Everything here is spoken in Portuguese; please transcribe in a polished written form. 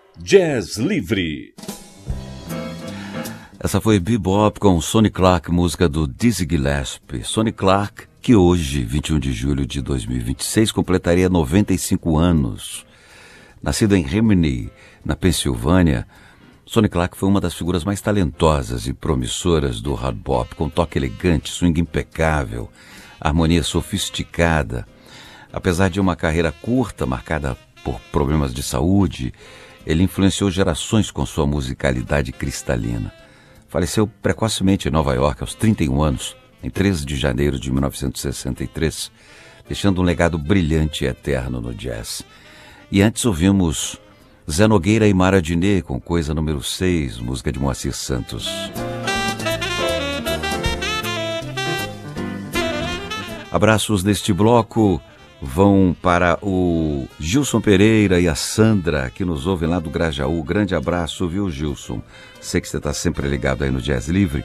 Jazz Livre. Essa foi Bebop com Sonny Clark, música do Dizzy Gillespie. Sonny Clark, que hoje, 21 de julho de 2026, completaria 95 anos. Nascido em Rimini, na Pensilvânia, Sonny Clark foi uma das figuras mais talentosas e promissoras do hard bop, com toque elegante, swing impecável, harmonia sofisticada. Apesar de uma carreira curta, marcada por problemas de saúde, ele influenciou gerações com sua musicalidade cristalina. Faleceu precocemente em Nova York, aos 31 anos, em 13 de janeiro de 1963, deixando um legado brilhante e eterno no jazz. E antes ouvimos Zé Nogueira e Mara Diné com Coisa número 6, música de Moacir Santos. Abraços deste bloco vão para o Gilson Pereira e a Sandra, que nos ouvem lá do Grajaú. Grande abraço, viu, Gilson? Sei que você está sempre ligado aí no Jazz Livre.